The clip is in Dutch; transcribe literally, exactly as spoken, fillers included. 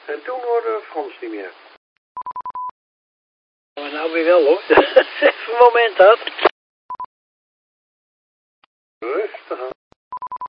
En toen hoorden we Frans niet meer. Maar nou weer wel hoor. Even een moment had.